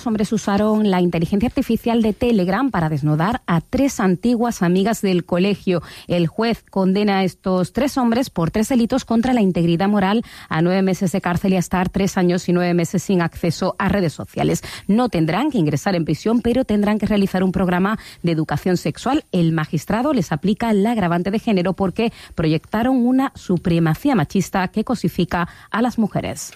hombres usaron la inteligencia artificial de Telegram para desnudar a 3 antiguas amigas del colegio. El juez condena a estos 3 hombres por 3 delitos contra la integridad moral a 9 meses de cárcel y a estar 3 años y 9 meses sin acceso a redes sociales. No tendrán que ingresar en prisión, pero tendrán que realizar un programa de educación sexual. El magistrado les aplica el agravante de género porque proyectaron una supremacía machista que cosifica a las mujeres.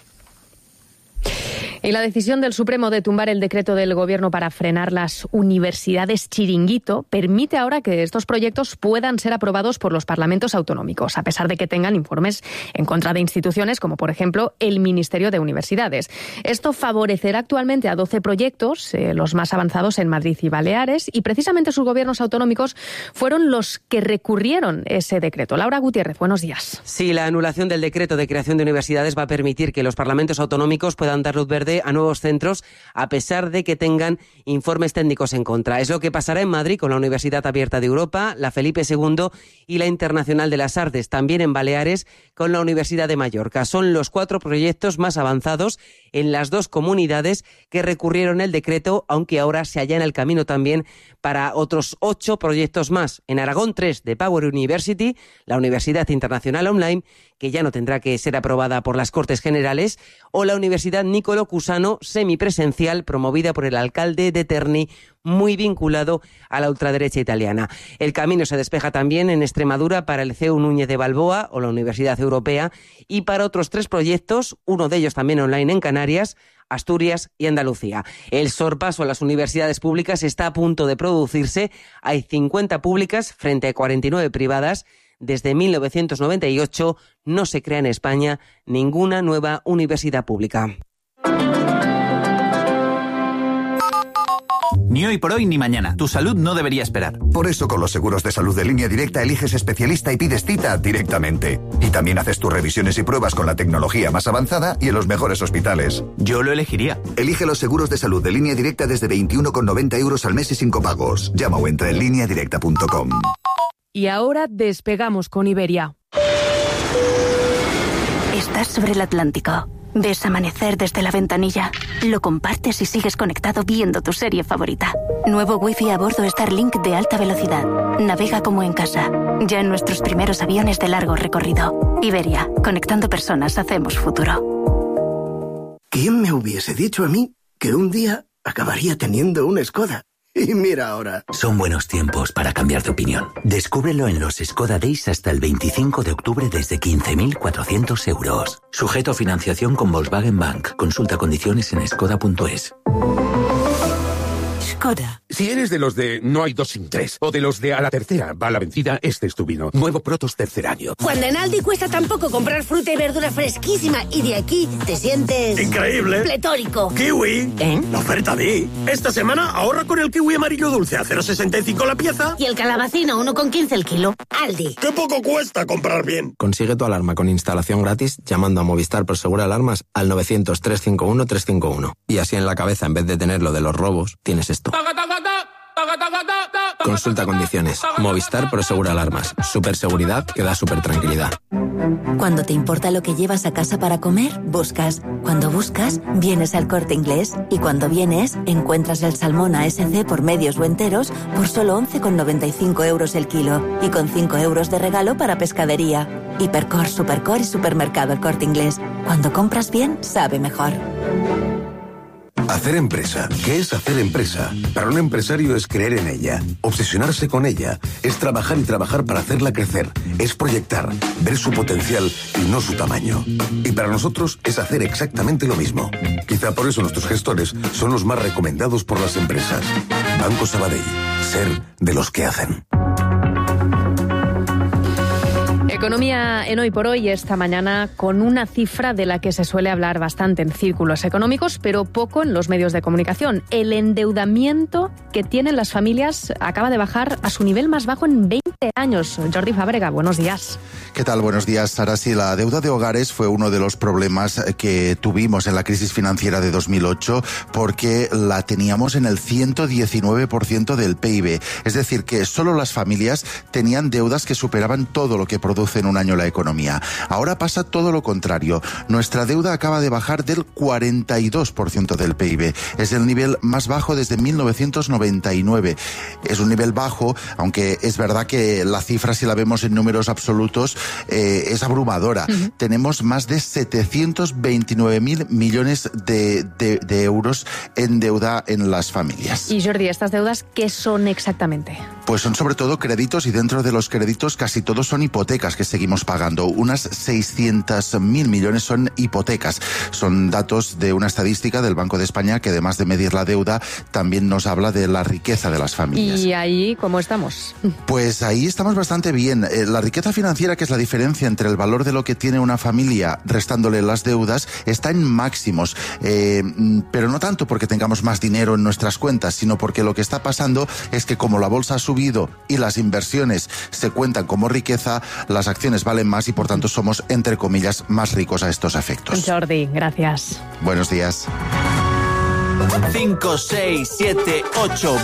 Y la decisión del Supremo de tumbar el decreto del Gobierno para frenar las universidades chiringuito permite ahora que estos proyectos puedan ser aprobados por los parlamentos autonómicos, a pesar de que tengan informes en contra de instituciones como, por ejemplo, el Ministerio de Universidades. Esto favorecerá actualmente a 12 proyectos, los más avanzados en Madrid y Baleares, y precisamente sus gobiernos autonómicos fueron los que recurrieron ese decreto. Laura Gutiérrez, buenos días. Sí, la anulación del decreto de creación de universidades va a permitir que los parlamentos autonómicos puedan dar luz verde a nuevos centros, a pesar de que tengan informes técnicos en contra. Es lo que pasará en Madrid con la Universidad Abierta de Europa, la Felipe II y la Internacional de las Artes. También en Baleares con la Universidad de Mallorca. Son los 4 proyectos más avanzados en las 2 comunidades que recurrieron el decreto, aunque ahora se allana el camino también para otros 8 proyectos más. En Aragón, 3 de Power University, la Universidad Internacional Online, que ya no tendrá que ser aprobada por las Cortes Generales, o la Universidad Niccolò Cusano, semipresencial, promovida por el alcalde de Terni, muy vinculado a la ultraderecha italiana. El camino se despeja también en Extremadura para el CEU Núñez de Balboa o la Universidad Europea y para otros 3 proyectos, uno de ellos también online en Canarias, Asturias y Andalucía. El sorpaso a las universidades públicas está a punto de producirse. Hay 50 públicas frente a 49 privadas. Desde 1998 no se crea en España ninguna nueva universidad pública. Ni hoy por hoy ni mañana. Tu salud no debería esperar. Por eso con los seguros de salud de Línea Directa eliges especialista y pides cita directamente. Y también haces tus revisiones y pruebas con la tecnología más avanzada y en los mejores hospitales. Yo lo elegiría. Elige los seguros de salud de Línea Directa desde 21,90 € al mes y sin copagos. Llama o entra en lineadirecta.com. Y ahora despegamos con Iberia. Estás sobre el Atlántico. Ves amanecer desde la ventanilla. Lo compartes y sigues conectado viendo tu serie favorita. Nuevo Wi-Fi a bordo Starlink de alta velocidad. Navega como en casa. Ya en nuestros primeros aviones de largo recorrido. Iberia, conectando personas, hacemos futuro. ¿Quién me hubiese dicho a mí que un día acabaría teniendo una Skoda? Y mira ahora. Son buenos tiempos para cambiar de opinión. Descúbrelo en los Skoda Days hasta el 25 de octubre desde 15.400 €. Sujeto a financiación con Volkswagen Bank. Consulta condiciones en skoda.es. Skoda. Si eres de los de no hay 2 sin 3 o de los de a la tercera va la vencida, este es tu vino. Nuevo Protos tercer año. Cuando en Aldi cuesta tan poco comprar fruta y verdura fresquísima y de aquí te sientes... ¡increíble! ¡Pletórico! ¡Kiwi! La oferta di. Esta semana ahorra con el kiwi amarillo dulce a 0,65 la pieza. Y el calabacino 1,15 el kilo. Aldi. ¡Qué poco cuesta comprar bien! Consigue tu alarma con instalación gratis llamando a Movistar Prosegur Alarmas al 900-351-351. Y así en la cabeza, en vez de tener lo de los robos, tienes esto. Consulta condiciones. Movistar Prosegur Alarmas. Superseguridad que da super tranquilidad. Cuando te importa lo que llevas a casa para comer, buscas. Cuando buscas, vienes al Corte Inglés. Y cuando vienes, encuentras el salmón ASC por medios o enteros por solo 11,95 € el kilo. Y con 5 € de regalo para pescadería. Hipercor, Supercor y Supermercado El Corte Inglés. Cuando compras bien, sabe mejor. Hacer empresa. ¿Qué es hacer empresa? Para un empresario es creer en ella, obsesionarse con ella, es trabajar y trabajar para hacerla crecer, es proyectar, ver su potencial y no su tamaño. Y para nosotros es hacer exactamente lo mismo. Quizá por eso nuestros gestores son los más recomendados por las empresas. Banco Sabadell. Ser de los que hacen. Economía en Hoy por Hoy esta mañana con una cifra de la que se suele hablar bastante en círculos económicos, pero poco en los medios de comunicación. El endeudamiento que tienen las familias acaba de bajar a su nivel más bajo en 20 años. Jordi Fábrega, buenos días. ¿Qué tal? Buenos días, Sara. Sí, la deuda de hogares fue uno de los problemas que tuvimos en la crisis financiera de 2008 porque la teníamos en el 119% del PIB. Es decir, que solo las familias tenían deudas que superaban todo lo que produce reduce en un año la economía. Ahora pasa todo lo contrario. Nuestra deuda acaba de bajar del 42% del PIB. Es el nivel más bajo desde 1999. Es un nivel bajo, aunque es verdad que la cifra, si la vemos en números absolutos, es abrumadora. Tenemos más de 729.000 millones de euros en deuda en las familias. Y Jordi, ¿estas deudas qué son exactamente? Pues son sobre todo créditos, y dentro de los créditos casi todos son hipotecas que seguimos pagando. Unas 600.000 millones son hipotecas. Son datos de una estadística del Banco de España que, además de medir la deuda, también nos habla de la riqueza de las familias. ¿Y ahí cómo estamos? Pues ahí estamos bastante bien. La riqueza financiera, que es la diferencia entre el valor de lo que tiene una familia restándole las deudas, está en máximos. Pero no tanto porque tengamos más dinero en nuestras cuentas, sino porque lo que está pasando es que, como la bolsa ha subido y las inversiones se cuentan como riqueza, las acciones valen más y por tanto somos, entre comillas, más ricos a estos efectos. Jordi, gracias. Buenos días. 5, 6, 7, 8,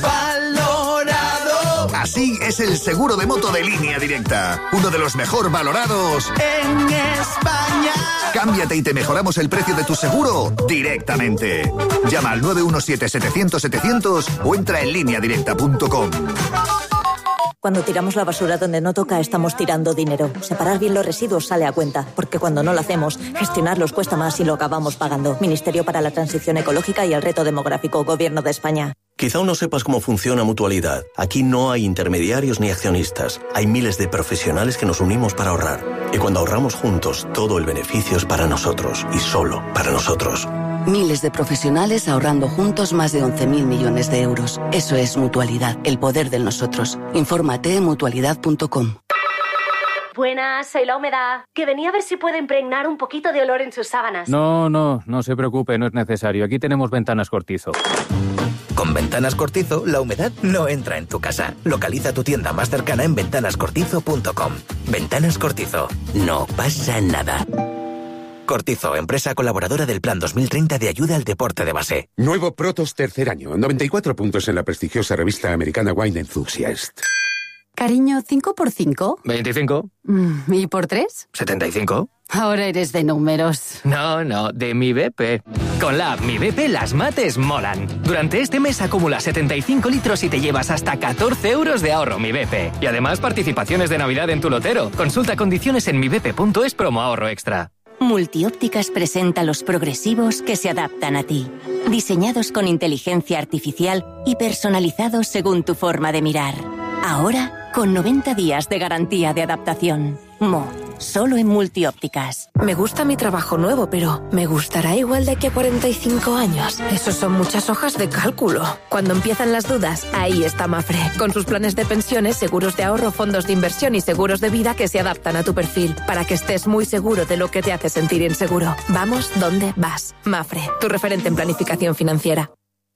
valorado. Así es el seguro de moto de Línea Directa. Uno de los mejor valorados en España. Cámbiate y te mejoramos el precio de tu seguro directamente. Llama al 917-700-700 o entra en lineadirecta.com. Cuando tiramos la basura donde no toca, estamos tirando dinero. Separar bien los residuos sale a cuenta, porque cuando no lo hacemos, gestionarlos cuesta más y lo acabamos pagando. Ministerio para la Transición Ecológica y el Reto Demográfico, Gobierno de España. Quizá aún no sepas cómo funciona Mutualidad. Aquí no hay intermediarios ni accionistas. Hay miles de profesionales que nos unimos para ahorrar. Y cuando ahorramos juntos, todo el beneficio es para nosotros y solo para nosotros. Miles de profesionales ahorrando juntos más de 11.000 millones de euros. Eso es Mutualidad, el poder del nosotros. Infórmate en mutualidad.com. Buenas, soy La Humedad, que venía a ver si puedo impregnar un poquito de olor en sus sábanas. No se preocupe, no es necesario. Aquí tenemos Ventanas Cortizo. Con Ventanas Cortizo, la humedad no entra en tu casa. Localiza tu tienda más cercana en ventanascortizo.com. Ventanas Cortizo. No pasa nada. Cortizo, empresa colaboradora del Plan 2030 de ayuda al deporte de base. Nuevo Protos tercer año. 94 puntos en la prestigiosa revista americana Wine Enthusiast. Cariño, ¿5 por 5? 25. ¿Y por 3? 75. Ahora eres de números. No, de Mi BP. Con la app Mi BP las mates molan. Durante este mes acumula 75 litros y te llevas hasta 14 euros de ahorro Mi BP. Y además participaciones de Navidad en tu lotero. Consulta condiciones en mibp.es promo ahorro extra. Multiópticas presenta los progresivos que se adaptan a ti. Diseñados con inteligencia artificial y personalizados según tu forma de mirar. Ahora, con 90 días de garantía de adaptación. Solo en Multiópticas. Me gusta mi trabajo nuevo, pero ¿me gustará igual de aquí a 45 años? Esos son muchas hojas de cálculo. Cuando empiezan las dudas, ahí está Mafre. Con sus planes de pensiones, seguros de ahorro, fondos de inversión y seguros de vida que se adaptan a tu perfil, para que estés muy seguro de lo que te hace sentir inseguro. Vamos donde vas. Mafre, tu referente en planificación financiera.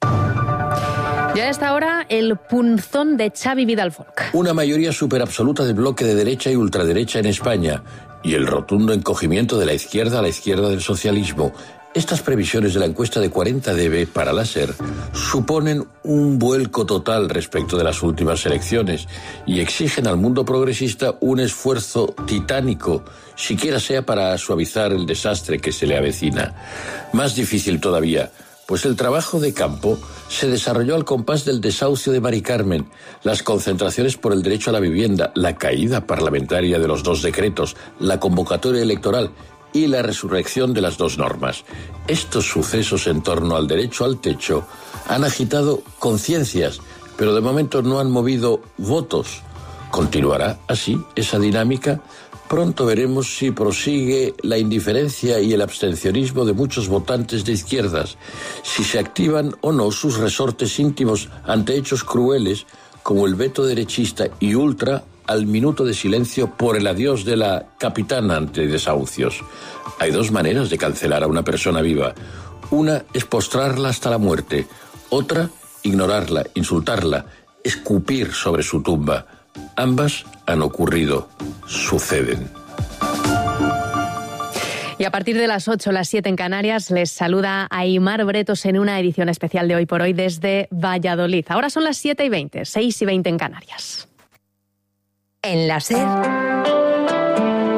Ya a esta hora, el punzón de Xavi Vidal-Folk. Una mayoría superabsoluta de bloque de derecha y ultraderecha en España y el rotundo encogimiento de la izquierda a la izquierda del socialismo. Estas previsiones de la encuesta de 40dB para la SER suponen un vuelco total respecto de las últimas elecciones y exigen al mundo progresista un esfuerzo titánico, siquiera sea para suavizar el desastre que se le avecina. Más difícil todavía, pues el trabajo de campo se desarrolló al compás del desahucio de Mari Carmen, las concentraciones por el derecho a la vivienda, la caída parlamentaria de los 2 decretos, la convocatoria electoral y la resurrección de las 2 normas. Estos sucesos en torno al derecho al techo han agitado conciencias, pero de momento no han movido votos. ¿Continuará así esa dinámica? Pronto veremos si prosigue la indiferencia y el abstencionismo de muchos votantes de izquierdas, si se activan o no sus resortes íntimos ante hechos crueles como el veto derechista y ultra al minuto de silencio por el adiós de la capitana ante desahucios. Hay 2 maneras de cancelar a una persona viva. Una es postrarla hasta la muerte, otra, ignorarla, insultarla, escupir sobre su tumba. Ambas han ocurrido, suceden. Y a partir de las 8, las 7 en Canarias, les saluda Aimar Bretos en una edición especial de Hoy por Hoy desde Valladolid. Ahora son las 7:20, 6:20 en Canarias. En la SER,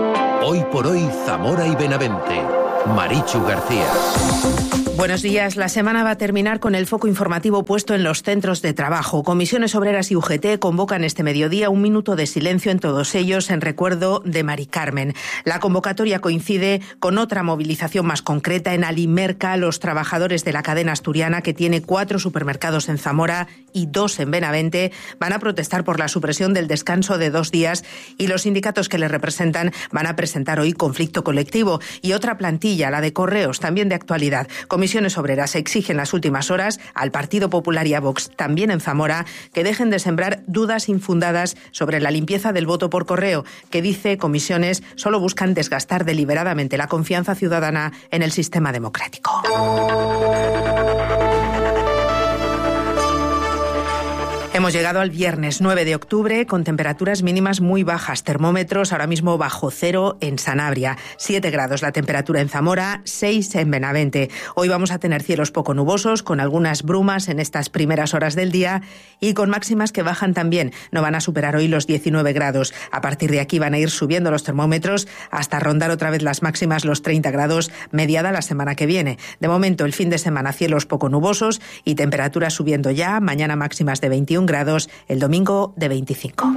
Hoy por hoy, Zamora y Benavente. Marichu García. Buenos días. La semana va a terminar con el foco informativo puesto en los centros de trabajo. Comisiones Obreras y UGT convocan este mediodía un minuto de silencio en todos ellos en recuerdo de Mari Carmen. La convocatoria coincide con otra movilización más concreta en Alimerca. Los trabajadores de la cadena asturiana, que tiene 4 supermercados en Zamora y 2 en Benavente, van a protestar por la supresión del descanso de 2 días y los sindicatos que les representan van a presentar hoy conflicto colectivo. Y otra plantilla, la de Correos, también de actualidad. Comisiones Obreras exigen las últimas horas al Partido Popular y a Vox, también en Zamora, que dejen de sembrar dudas infundadas sobre la limpieza del voto por correo, que, dice Comisiones, solo buscan desgastar deliberadamente la confianza ciudadana en el sistema democrático. Hemos llegado al viernes 9 de octubre con temperaturas mínimas muy bajas. Termómetros ahora mismo bajo cero en Sanabria. 7 grados la temperatura en Zamora, 6 en Benavente. Hoy vamos a tener cielos poco nubosos, con algunas brumas en estas primeras horas del día y con máximas que bajan también. No van a superar hoy los 19 grados. A partir de aquí van a ir subiendo los termómetros hasta rondar otra vez las máximas, los 30 grados, mediada la semana que viene. De momento, el fin de semana, cielos poco nubosos y temperaturas subiendo ya. Mañana máximas de 21 grados, el domingo de 25.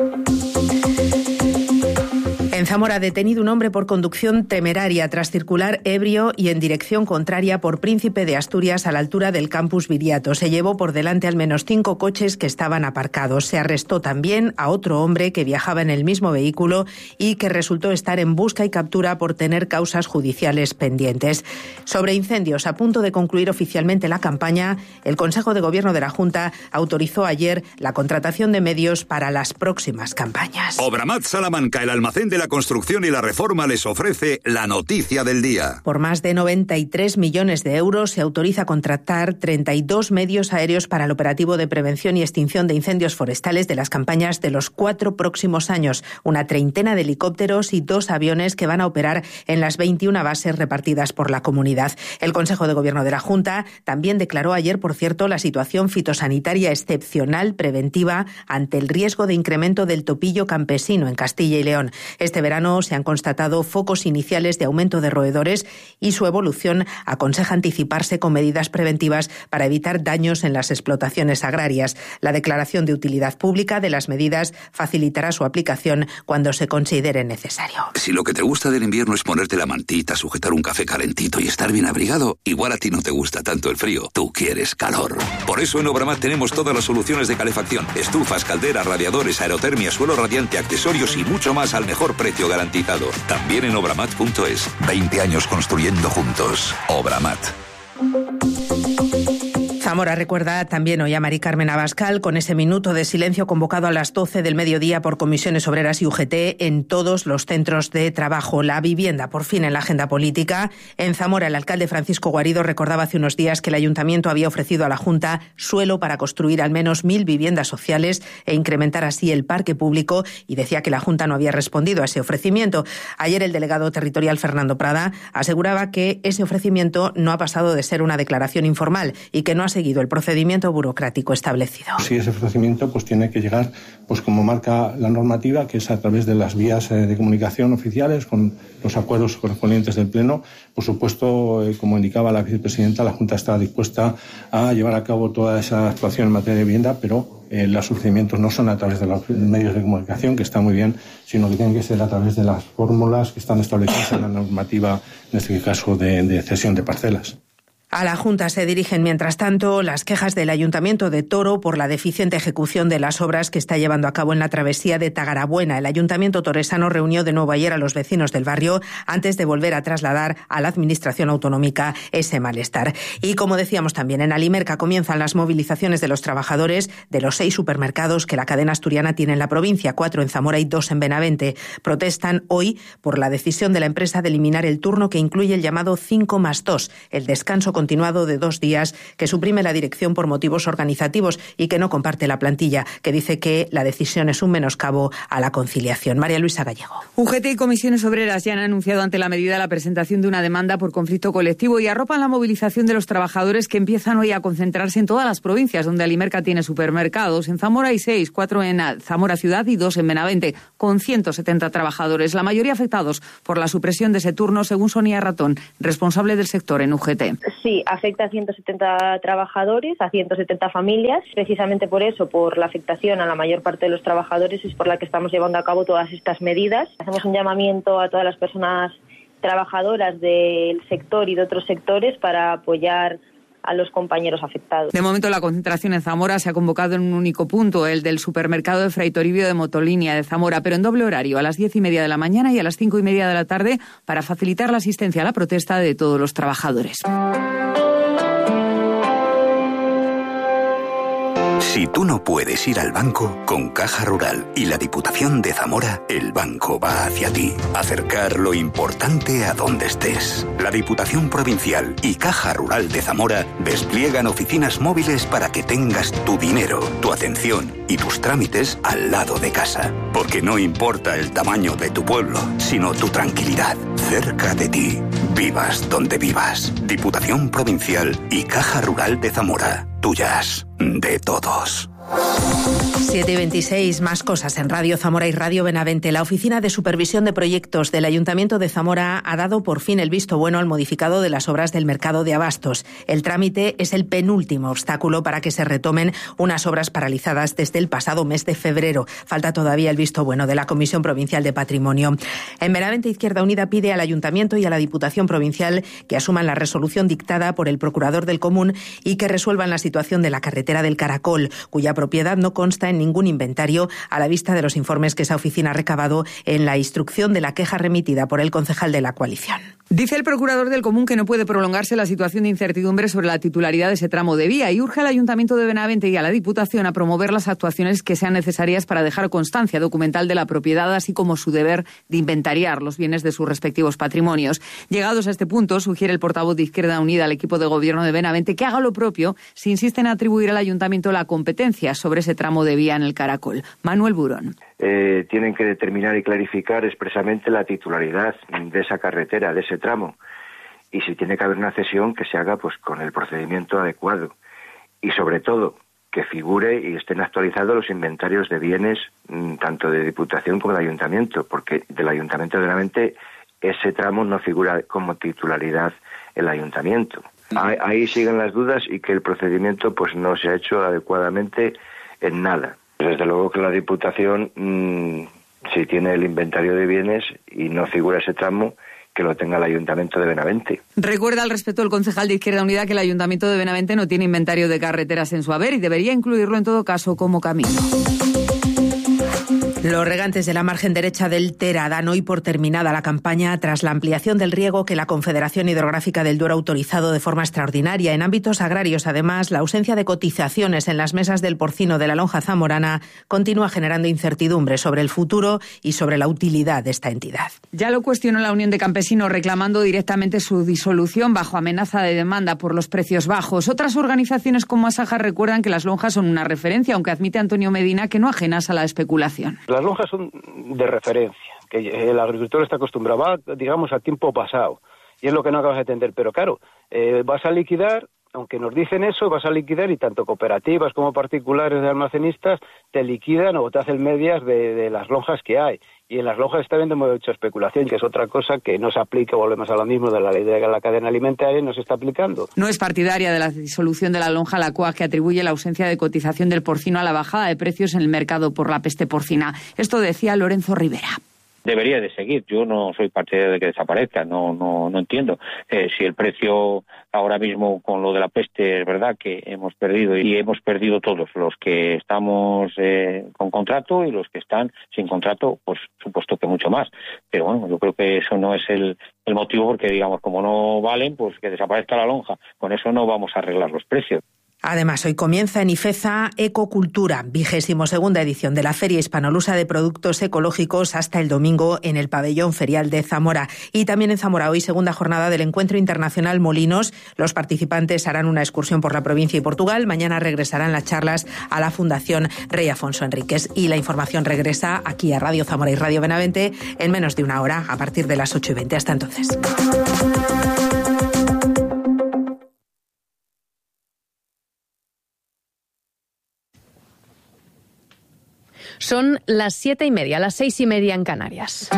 En Zamora, detenido un hombre por conducción temeraria tras circular ebrio y en dirección contraria por Príncipe de Asturias a la altura del campus Viriato. Se llevó por delante al menos 5 coches que estaban aparcados. Se arrestó también a otro hombre que viajaba en el mismo vehículo y que resultó estar en busca y captura por tener causas judiciales pendientes. Sobre incendios, a punto de concluir oficialmente la campaña, el Consejo de Gobierno de la Junta autorizó ayer la contratación de medios para las próximas campañas. Obramat Salamanca, el almacén de la construcción y la reforma, les ofrece la noticia del día. Por más de 93 millones de euros se autoriza contratar 32 medios aéreos para el operativo de prevención y extinción de incendios forestales de las campañas de los 4 próximos años. Una treintena de helicópteros y 2 aviones que van a operar en las 21 bases repartidas por la comunidad. El Consejo de Gobierno de la Junta también declaró ayer, por cierto, la situación fitosanitaria excepcional preventiva ante el riesgo de incremento del topillo campesino en Castilla y León. Este verano se han constatado focos iniciales de aumento de roedores y su evolución aconseja anticiparse con medidas preventivas para evitar daños en las explotaciones agrarias. La declaración de utilidad pública de las medidas facilitará su aplicación cuando se considere necesario. Si lo que te gusta del invierno es ponerte la mantita, sujetar un café calentito y estar bien abrigado, igual a ti no te gusta tanto el frío. Tú quieres calor. Por eso en Obramat tenemos todas las soluciones de calefacción: estufas, calderas, radiadores, aerotermia, suelo radiante, accesorios y mucho más al mejor precio garantizado. También en obramat.es. 20 años construyendo juntos. Obramat. Zamora recuerda también hoy a Mari Carmen Abascal con ese minuto de silencio convocado a las 12 del mediodía por Comisiones Obreras y UGT en todos los centros de trabajo. La vivienda, por fin, en la agenda política. En Zamora, el alcalde Francisco Guarido recordaba hace unos días que el Ayuntamiento había ofrecido a la Junta suelo para construir al menos 1.000 viviendas sociales e incrementar así el parque público, y decía que la Junta no había respondido a ese ofrecimiento. Ayer el delegado territorial Fernando Prada aseguraba que ese ofrecimiento no ha pasado de ser una declaración informal y que no ha seguido el procedimiento burocrático establecido. Sí, ese ofrecimiento tiene que llegar, como marca la normativa, que es a través de las vías de comunicación oficiales, con los acuerdos correspondientes del Pleno. Por supuesto, como indicaba la vicepresidenta, la Junta está dispuesta a llevar a cabo toda esa actuación en materia de vivienda, pero los procedimientos no son a través de los medios de comunicación, que está muy bien, sino que tienen que ser a través de las fórmulas que están establecidas en la normativa, en este caso de cesión de parcelas. A la Junta se dirigen, mientras tanto, las quejas del Ayuntamiento de Toro por la deficiente ejecución de las obras que está llevando a cabo en la travesía de Tagarabuena. El Ayuntamiento toresano reunió de nuevo ayer a los vecinos del barrio antes de volver a trasladar a la Administración autonómica ese malestar. Y como decíamos también, en Alimerca comienzan las movilizaciones de los trabajadores de los 6 supermercados que la cadena asturiana tiene en la provincia, 4 en Zamora y 2 en Benavente. Protestan hoy por la decisión de la empresa de eliminar el turno que incluye el llamado 5+2, el descanso continuado de 2 días que suprime la dirección por motivos organizativos y que no comparte la plantilla, que dice que la decisión es un menoscabo a la conciliación. María Luisa Gallego. UGT y Comisiones Obreras ya han anunciado ante la medida la presentación de una demanda por conflicto colectivo y arropan la movilización de los trabajadores que empiezan hoy a concentrarse en todas las provincias donde Alimerca tiene supermercados. En Zamora hay 6, 4 en Zamora Ciudad y 2 en Benavente, con 170 trabajadores, la mayoría afectados por la supresión de ese turno, según Sonia Ratón, responsable del sector en UGT. Sí, afecta a 170 trabajadores, a 170 familias. Precisamente por eso, por la afectación a la mayor parte de los trabajadores, es por la que estamos llevando a cabo todas estas medidas. Hacemos un llamamiento a todas las personas trabajadoras del sector y de otros sectores para apoyar a los compañeros afectados. De momento la concentración en Zamora se ha convocado en un único punto, el del supermercado de Fray Toribio de Motolínea de Zamora, pero en doble horario, a las 10:30 de la mañana y a las 5:30 de la tarde, para facilitar la asistencia a la protesta de todos los trabajadores. Si tú no puedes ir al banco, con Caja Rural y la Diputación de Zamora, el banco va hacia ti. Acercar lo importante a donde estés. La Diputación Provincial y Caja Rural de Zamora despliegan oficinas móviles para que tengas tu dinero, tu atención y tus trámites al lado de casa. Porque no importa el tamaño de tu pueblo, sino tu tranquilidad, cerca de ti. Vivas donde vivas. Diputación Provincial y Caja Rural de Zamora. Tuyas, de todos. 7:26, más cosas en Radio Zamora y Radio Benavente. La Oficina de Supervisión de Proyectos del Ayuntamiento de Zamora ha dado por fin el visto bueno al modificado de las obras del mercado de abastos. El trámite es el penúltimo obstáculo para que se retomen unas obras paralizadas desde el pasado mes de febrero. Falta todavía el visto bueno de la Comisión Provincial de Patrimonio. En Benavente, Izquierda Unida pide al Ayuntamiento y a la Diputación Provincial que asuman la resolución dictada por el Procurador del Común y que resuelvan la situación de la carretera del Caracol, cuya propiedad no consta en ningún inventario a la vista de los informes que esa oficina ha recabado en la instrucción de la queja remitida por el concejal de la coalición. Dice el procurador del Común que no puede prolongarse la situación de incertidumbre sobre la titularidad de ese tramo de vía y urge al Ayuntamiento de Benavente y a la Diputación a promover las actuaciones que sean necesarias para dejar constancia documental de la propiedad, así como su deber de inventariar los bienes de sus respectivos patrimonios. Llegados a este punto, sugiere el portavoz de Izquierda Unida al equipo de gobierno de Benavente que haga lo propio si insiste en atribuir al Ayuntamiento la competencia sobre ese tramo de vía en el Caracol. Manuel Burón. Tienen que determinar y clarificar expresamente la titularidad de esa carretera, de ese tramo. Y si tiene que haber una cesión, que se haga pues con el procedimiento adecuado. Y sobre todo, que figure y estén actualizados los inventarios de bienes, tanto de Diputación como de Ayuntamiento, porque del Ayuntamiento de Benavente ese tramo no figura como titularidad el Ayuntamiento. Ahí siguen las dudas y que el procedimiento pues no se ha hecho adecuadamente en nada. Desde luego que la Diputación, si tiene el inventario de bienes y no figura ese tramo, que lo tenga el Ayuntamiento de Benavente. Recuerda al respecto el concejal de Izquierda Unida que el Ayuntamiento de Benavente no tiene inventario de carreteras en su haber y debería incluirlo en todo caso como camino. Los regantes de la margen derecha del Tera dan hoy por terminada la campaña tras la ampliación del riego que la Confederación Hidrográfica del Duero ha autorizado de forma extraordinaria. En ámbitos agrarios, además, la ausencia de cotizaciones en las mesas del porcino de la lonja zamorana continúa generando incertidumbre sobre el futuro y sobre la utilidad de esta entidad. Ya lo cuestionó la Unión de Campesinos reclamando directamente su disolución bajo amenaza de demanda por los precios bajos. Otras organizaciones como Asaja recuerdan que las lonjas son una referencia, aunque admite Antonio Medina que no ajenas a la especulación. Las lonjas son de referencia, que el agricultor está acostumbrado, digamos, a tiempo pasado, y es lo que no acabas de entender. Pero claro, vas a liquidar, aunque nos dicen eso, vas a liquidar y tanto cooperativas como particulares de almacenistas te liquidan o te hacen medias de las lonjas que hay. Y en las lonjas está habiendo mucha especulación, que es otra cosa que no se aplica, volvemos a lo mismo de la ley de la cadena alimentaria y no se está aplicando. No es partidaria de la disolución de la lonja la COAG, que atribuye la ausencia de cotización del porcino a la bajada de precios en el mercado por la peste porcina. Esto decía Lorenzo Rivera. Debería de seguir. Yo no soy partidario de que desaparezca, no entiendo. Si el precio ahora mismo con lo de la peste es verdad que hemos perdido y hemos perdido todos, los que estamos con contrato y los que están sin contrato, pues supuesto que mucho más. Pero bueno, yo creo que eso no es el motivo, porque digamos, como no valen, pues que desaparezca la lonja. Con eso no vamos a arreglar los precios. Además, hoy comienza en Ifeza Ecocultura, 22ª edición de la Feria Hispanolusa de Productos Ecológicos, hasta el domingo en el Pabellón Ferial de Zamora. Y también en Zamora hoy, segunda jornada del Encuentro Internacional Molinos. Los participantes harán una excursión por la provincia y Portugal. Mañana regresarán las charlas a la Fundación Rey Afonso Enríquez. Y la información regresa aquí a Radio Zamora y Radio Benavente en menos de una hora, a partir de las 8:20. Hasta entonces. Son las 7:30, las 6:30 en Canarias.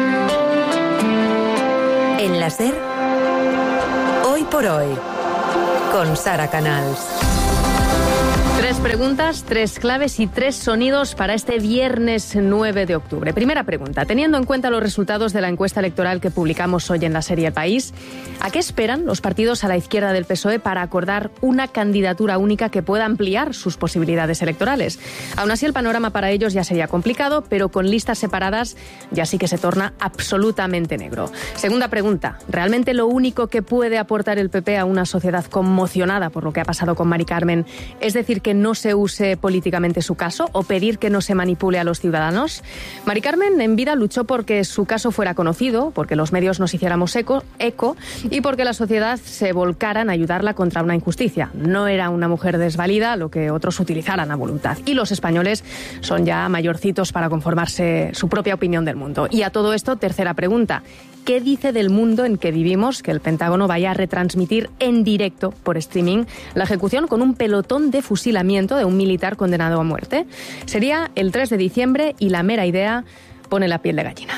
En la SER, Hoy por Hoy, con Sara Canals. 3 preguntas, 3 claves y 3 sonidos para este viernes 9 de octubre. Primera pregunta, teniendo en cuenta los resultados de la encuesta electoral que publicamos hoy en la serie El País, ¿a qué esperan los partidos a la izquierda del PSOE para acordar una candidatura única que pueda ampliar sus posibilidades electorales? Aún así, el panorama para ellos ya sería complicado, pero con listas separadas ya sí que se torna absolutamente negro. Segunda pregunta, ¿realmente lo único que puede aportar el PP a una sociedad conmocionada por lo que ha pasado con Mari Carmen es decir que no se use políticamente su caso o pedir que no se manipule a los ciudadanos? Mari Carmen en vida luchó porque su caso fuera conocido, porque los medios nos hiciéramos eco y porque la sociedad se volcara en ayudarla contra una injusticia. No era una mujer desvalida, lo que otros utilizaran a voluntad. Y los españoles son ya mayorcitos para conformarse su propia opinión del mundo. Y a todo esto, tercera pregunta. ¿Qué dice del mundo en que vivimos que el Pentágono vaya a retransmitir en directo por streaming la ejecución con un pelotón de fusilamiento de un militar condenado a muerte? Sería el 3 de diciembre y la mera idea pone la piel de gallina.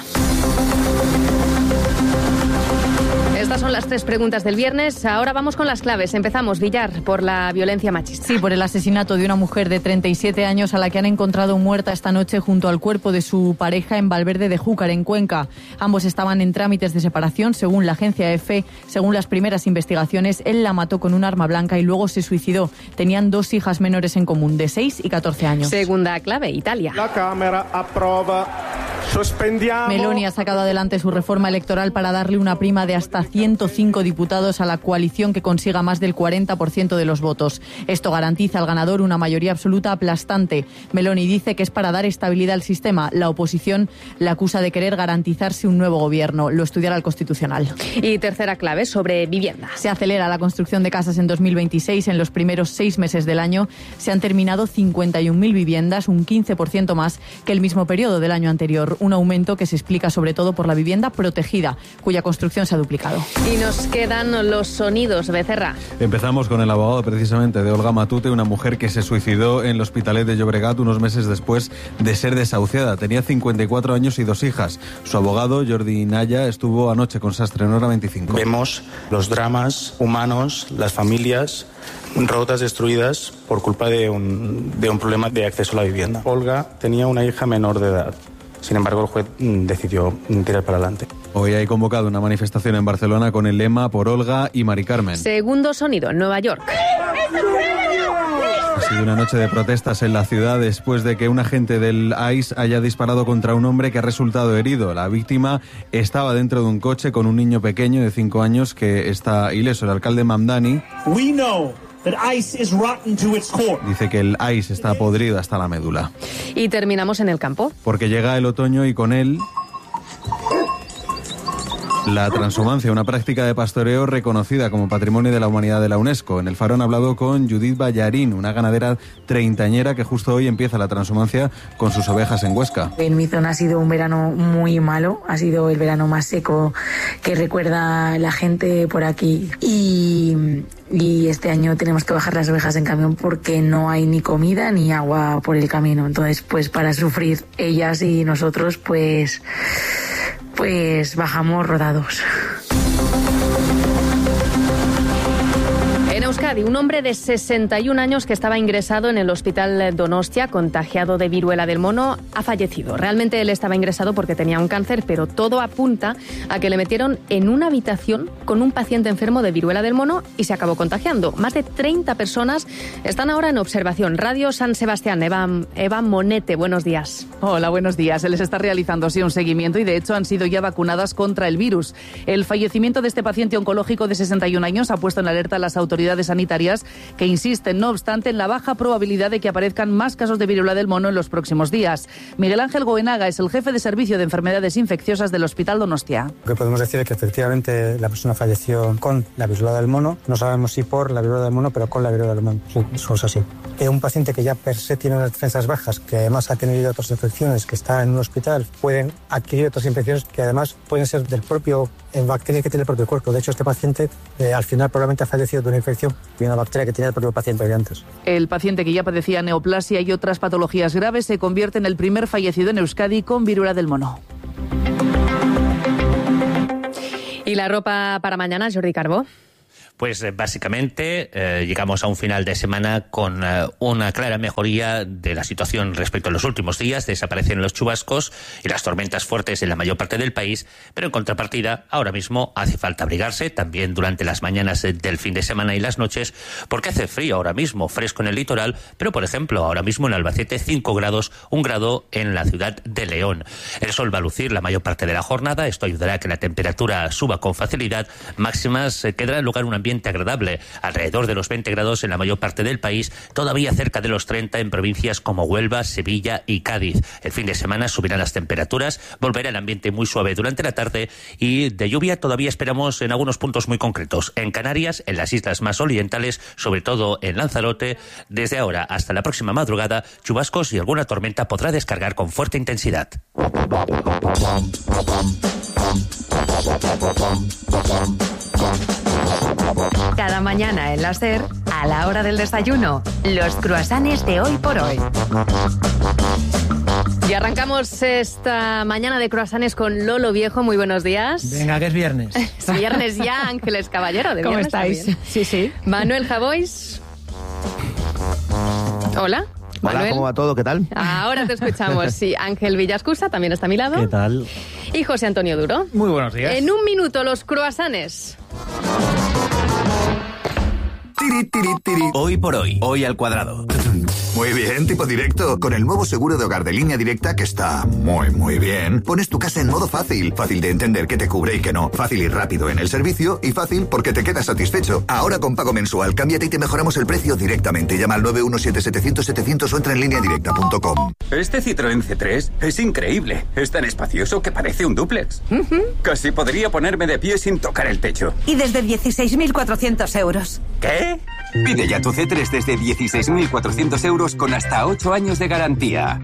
Estas son las 3 preguntas del viernes. Ahora vamos con las claves. Empezamos, Villar, por la violencia machista. Sí, por el asesinato de una mujer de 37 años a la que han encontrado muerta esta noche junto al cuerpo de su pareja en Valverde de Júcar, en Cuenca. Ambos estaban en trámites de separación, según la agencia EFE. Según las primeras investigaciones, él la mató con un arma blanca y luego se suicidó. Tenían 2 hijas menores en común, de 6 y 14 años. Segunda clave, Italia. La Cámara aprueba. Meloni ha sacado adelante su reforma electoral para darle una prima de hasta 105 diputados a la coalición que consiga más del 40% de los votos. Esto garantiza al ganador una mayoría absoluta aplastante. Meloni dice que es para dar estabilidad al sistema. La oposición la acusa de querer garantizarse un nuevo gobierno. Lo estudiará el Constitucional. Y tercera clave, sobre vivienda. Se acelera la construcción de casas en 2026. En los primeros 6 meses del año se han terminado 51.000 viviendas, un 15% más que el mismo periodo del año anterior. Un aumento que se explica sobre todo por la vivienda protegida, cuya construcción se ha duplicado. Y nos quedan los sonidos, Becerra. Empezamos con el abogado precisamente de Olga Matute, una mujer que se suicidó en el Hospitalet de Llobregat unos meses después de ser desahuciada. Tenía 54 años y 2 hijas. Su abogado, Jordi Naya, estuvo anoche con Sastre en Hora 25. Vemos los dramas humanos, las familias rotas, destruidas por culpa de un problema de acceso a la vivienda. Olga tenía una hija menor de edad. Sin embargo, el juez decidió tirar para adelante. Hoy hay convocado una manifestación en Barcelona con el lema Por Olga y Mari Carmen. Segundo sonido, en Nueva York. Ha sido una noche de protestas en la ciudad después de que un agente del ICE haya disparado contra un hombre que ha resultado herido. La víctima estaba dentro de un coche con un niño pequeño de 5 años que está ileso. El alcalde Mamdani dice que el ICE está podrido hasta la médula. Y terminamos en el campo. Porque llega el otoño y con él la transhumancia, una práctica de pastoreo reconocida como Patrimonio de la Humanidad de la UNESCO. En El Faro han hablado con Judith Ballarín, una ganadera treintañera que justo hoy empieza la transhumancia con sus ovejas en Huesca. En mi zona ha sido un verano muy malo, ha sido el verano más seco que recuerda la gente por aquí y este año tenemos que bajar las ovejas en camión porque no hay ni comida ni agua por el camino. Entonces, pues para sufrir ellas y nosotros, pues bajamos rodados. En Euskadi, un hombre de 61 años que estaba ingresado en el hospital Donostia, contagiado de viruela del mono, ha fallecido. Realmente él estaba ingresado porque tenía un cáncer, pero todo apunta a que le metieron en una habitación con un paciente enfermo de viruela del mono y se acabó contagiando. Más de 30 personas están ahora en observación. Radio San Sebastián, Eva Monete, buenos días. Hola, buenos días. Se les está realizando así un seguimiento y de hecho han sido ya vacunadas contra el virus. El fallecimiento de este paciente oncológico de 61 años ha puesto en alerta a las autoridades sanitarias que insisten, no obstante, en la baja probabilidad de que aparezcan más casos de viruela del mono en los próximos días. Miguel Ángel Goenaga es el jefe de servicio de enfermedades infecciosas del Hospital Donostia. Lo que podemos decir es que efectivamente la persona falleció con la viruela del mono. No sabemos si por la viruela del mono, pero con la viruela del mono. Sí, eso es así. Un paciente que ya per se tiene unas defensas bajas, que además ha tenido otras infecciones, que está en un hospital, pueden adquirir otras infecciones que además pueden ser del propio bacteria que tiene el propio cuerpo. De hecho, este paciente al final probablemente ha fallecido de una infección de una bacteria que tenía el propio paciente de antes. El paciente que ya padecía neoplasia y otras patologías graves se convierte en el primer fallecido en Euskadi con viruela del mono. ¿Y la ropa para mañana, Jordi Carbó? Pues básicamente llegamos a un final de semana con una clara mejoría de la situación respecto a los últimos días. Desaparecen los chubascos y las tormentas fuertes en la mayor parte del país, pero en contrapartida ahora mismo hace falta abrigarse también durante las mañanas del fin de semana y las noches, porque hace frío ahora mismo, fresco en el litoral, pero por ejemplo ahora mismo en Albacete 5 grados, 1 grado en la ciudad de León. El sol va a lucir la mayor parte de la jornada, esto ayudará a que la temperatura suba con facilidad, máximas quedará en lugar un ambiente agradable, alrededor de los 20 grados en la mayor parte del país, todavía cerca de los 30 en provincias como Huelva, Sevilla y Cádiz. El fin de semana subirán las temperaturas, volverá el ambiente muy suave durante la tarde y de lluvia todavía esperamos en algunos puntos muy concretos. En Canarias, en las islas más orientales, sobre todo en Lanzarote, desde ahora hasta la próxima madrugada, chubascos y alguna tormenta podrá descargar con fuerte intensidad. Cada mañana en la SER, a la hora del desayuno, los croissants de Hoy por Hoy. Y arrancamos esta mañana de croissants con Lolo Viejo. Muy buenos días. Venga, que es viernes. Es viernes ya, Ángeles Caballero. De ¿Cómo viernes estáis? También. Sí, sí. Manuel Javois. Hola. Hola, Manuel. ¿cómo va todo? ¿Qué tal? Ahora te escuchamos. Sí, Ángel Villascusa también está a mi lado. ¿Qué tal? Y José Antonio Duro. Muy buenos días. En un minuto, los croissants. Hoy por hoy, hoy al cuadrado. Muy bien, tipo directo. Con el nuevo seguro de hogar de Línea Directa, que está muy bien, pones tu casa en modo fácil. Fácil de entender qué te cubre y qué no. Fácil y rápido en el servicio y fácil porque te quedas satisfecho. Ahora con pago mensual, cámbiate y te mejoramos el precio directamente. Llama al 917-700-700 o entra en lineadirecta.com. Este Citroën C3 es increíble. Es tan espacioso que parece un dúplex. Casi podría ponerme de pie sin tocar el techo. Y desde 16.400 euros. ¿Qué? Pide ya tu C3 desde 16.400 euros con hasta 8 años de garantía.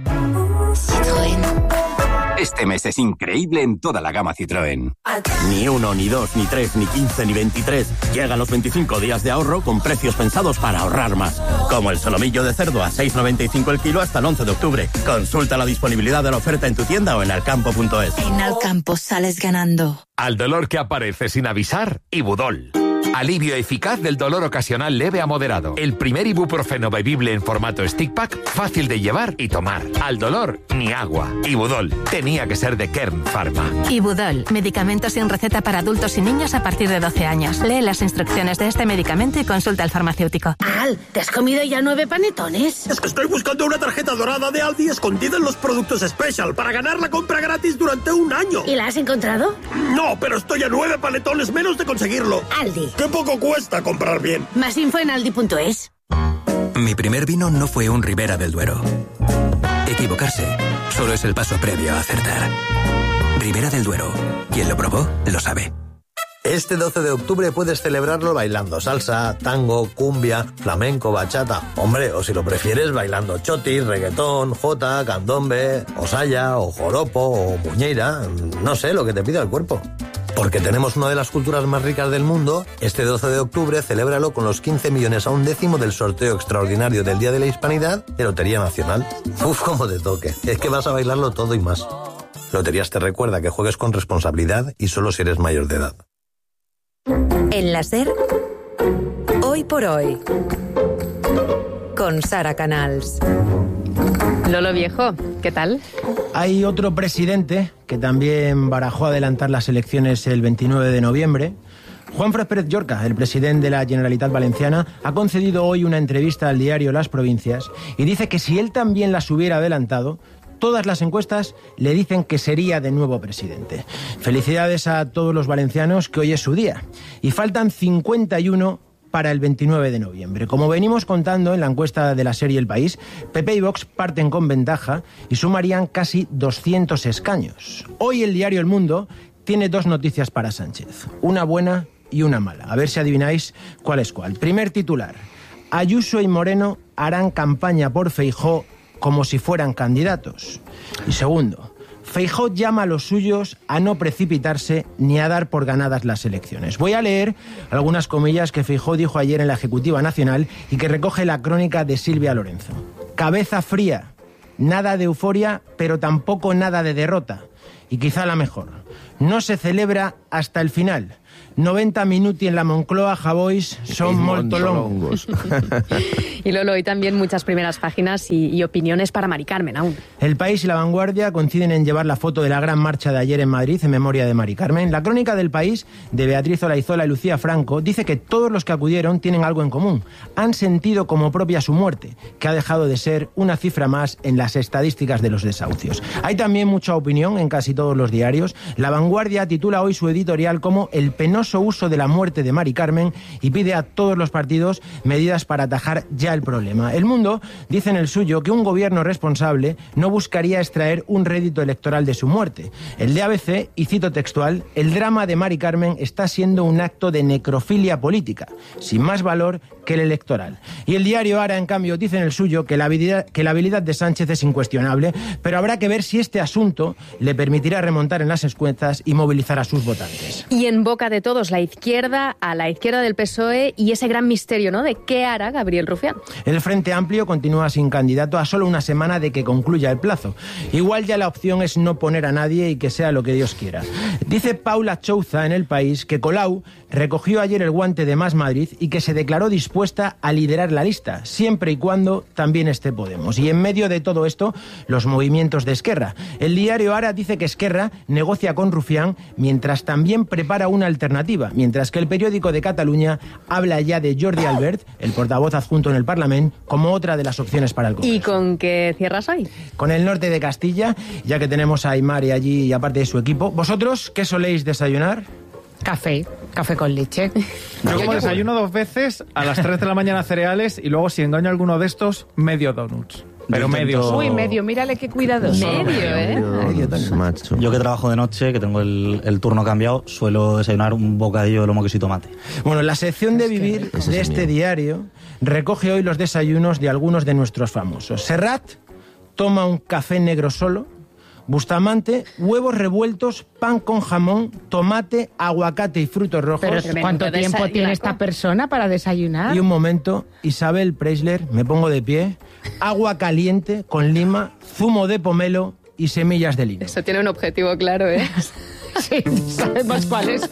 Citroën. Este mes es increíble en toda la gama Citroën. Ni 1, ni 2, ni 3, ni 15, ni 23. Llegan los 25 días de ahorro con precios pensados para ahorrar más. Como el solomillo de cerdo a 6,95 el kilo hasta el 11 de octubre. Consulta la disponibilidad de la oferta en tu tienda o en alcampo.es. En Alcampo sales ganando. Al dolor que aparece sin avisar, Ibudol. Alivio eficaz del dolor ocasional leve a moderado. El primer ibuprofeno bebible en formato stick pack, fácil de llevar y tomar. Al dolor, ni agua. Ibudol. Tenía que ser de Kern Pharma. Ibudol, medicamento sin receta para adultos y niños a partir de 12 años. Lee las instrucciones de este medicamento y consulta al farmacéutico. Al, ¿te has comido ya 9 panetones? Es que estoy buscando una tarjeta dorada de Aldi escondida en los productos Special para ganar la compra gratis durante un año. ¿Y la has encontrado? No, pero estoy a 9 panetones menos de conseguirlo. Aldi. ¡Qué poco cuesta comprar bien! Más info en aldi.es. Mi primer vino no fue un Ribera del Duero. Equivocarse solo es el paso previo a acertar. Ribera del Duero. Quien lo probó, lo sabe. Este 12 de octubre puedes celebrarlo bailando salsa, tango, cumbia, flamenco, bachata. Hombre, o si lo prefieres, bailando chotis, reggaetón, jota, candombe, o saya, o joropo, o muñeira. No sé, lo que te pida el cuerpo. Porque tenemos una de las culturas más ricas del mundo, este 12 de octubre celébralo con los 15 millones a un décimo del sorteo extraordinario del Día de la Hispanidad de Lotería Nacional. Uf, cómo te toque. Es que vas a bailarlo todo y más. Loterías te recuerda que juegues con responsabilidad y solo si eres mayor de edad. En la SER, Hoy por Hoy, con Sara Canals. Lolo Viejo, ¿qué tal? Hay otro presidente que también barajó adelantar las elecciones el 29 de noviembre. Juanfran Pérez Llorca, el presidente de la Generalitat Valenciana, ha concedido hoy una entrevista al diario Las Provincias y dice que si él también las hubiera adelantado, todas las encuestas le dicen que sería de nuevo presidente. Felicidades a todos los valencianos, que hoy es su día. Y faltan 51 para el 29 de noviembre. Como venimos contando en la encuesta de la serie El País, PP y Vox parten con ventaja y sumarían casi 200 escaños. Hoy el diario El Mundo tiene dos noticias para Sánchez, una buena y una mala. A ver si adivináis cuál es cuál. Primer titular: Ayuso y Moreno harán campaña por Feijóo como si fueran candidatos. Y segundo, Feijóo llama a los suyos a no precipitarse ni a dar por ganadas las elecciones. Voy a leer algunas comillas que Feijóo dijo ayer en la Ejecutiva Nacional y que recoge la crónica de Silvia Lorenzo. Cabeza fría, nada de euforia, pero tampoco nada de derrota. Y quizá la mejor, no se celebra hasta el final. 90 minuti en la Moncloa, Javois, son molto longos. Y Lolo, hoy también muchas primeras páginas y opiniones para Mari Carmen aún. El País y La Vanguardia coinciden en llevar la foto de la gran marcha de ayer en Madrid en memoria de Mari Carmen. La crónica del País, de Beatriz Olaizola y Lucía Franco, dice que todos los que acudieron tienen algo en común. Han sentido como propia su muerte, que ha dejado de ser una cifra más en las estadísticas de los desahucios. Hay también mucha opinión en casi todos los diarios. La Vanguardia titula hoy su editorial como El penoso uso de la muerte de Mari Carmen y pide a todos los partidos medidas para atajar ya el problema. El Mundo dice en el suyo que un gobierno responsable no buscaría extraer un rédito electoral de su muerte. El de ABC, y cito textual, el drama de Mari Carmen está siendo un acto de necrofilia política, sin más valor que el electoral. Y el diario Ara, en cambio, dice en el suyo que la habilidad de Sánchez es incuestionable, pero habrá que ver si este asunto le permitirá remontar en las encuestas y movilizar a sus votantes. Y en boca de todos, la izquierda, a la izquierda del PSOE, y ese gran misterio, ¿no?, de qué hará Gabriel Rufián. El Frente Amplio continúa sin candidato a solo una semana de que concluya el plazo. Igual ya la opción es no poner a nadie y que sea lo que Dios quiera. Dice Paula Chouza en El País que Colau recogió ayer el guante de Más Madrid y que se declaró dispuesta a liderar la lista, siempre y cuando también esté Podemos. Y en medio de todo esto, los movimientos de Esquerra. El diario Ara dice que Esquerra negocia con Rufián mientras también prepara una alternativa, mientras que el periódico de Cataluña habla ya de Jordi Albert, el portavoz adjunto en el Parlamento, como otra de las opciones para el Congreso. ¿Y con qué cierras hoy? Con el norte de Castilla, ya que tenemos a Aymar allí y aparte de su equipo. ¿Vosotros qué soléis desayunar? Café con leche. Yo como desayuno 2 veces, a las 3 de la mañana cereales y luego si engaño a alguno de estos, medio donuts. Pero medio. Uy, medio, mírale qué cuidadoso. Medio macho. Yo que trabajo de noche, que tengo el turno cambiado, suelo desayunar un bocadillo de lomo, queso y tomate. Bueno, la sección de vivir de este diario recoge hoy los desayunos de algunos de nuestros famosos. Serrat toma un café negro solo. Bustamante, huevos revueltos, pan con jamón, tomate, aguacate y frutos rojos. Pero ¿cuánto tiempo tiene esta persona para desayunar? Y un momento, Isabel Preisler, me pongo de pie, agua caliente con lima, zumo de pomelo y semillas de lino. Eso tiene un objetivo claro, ¿eh? Sí, sabemos cuál es.